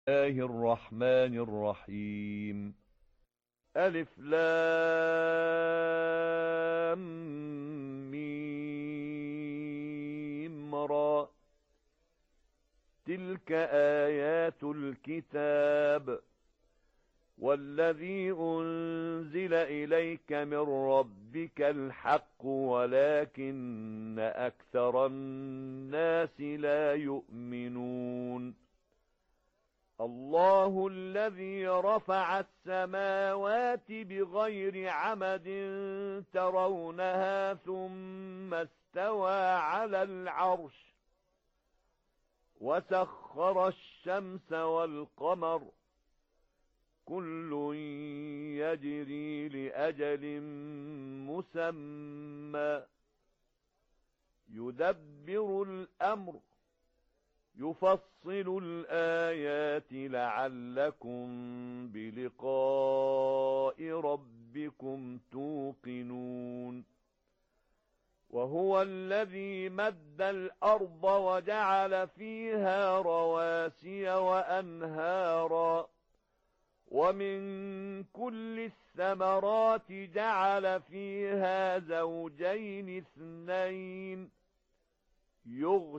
الله الرحمن الرحيم ألف لام ميم را تلك آيات الكتاب والذي أنزل إليك من ربك الحق ولكن أكثر الناس لا يؤمنون الله الذي رفع السماوات بغير عمد ترونها ثم استوى على العرش وسخر الشمس والقمر كل يجري لأجل مسمى يدبر الأمر يفصل الآيات لعلكم بلقاء ربكم توقنون وهو الذي مد الأرض وجعل فيها رواسي وأنهارا ومن كل الثمرات جعل فيها زوجين اثنين يغشى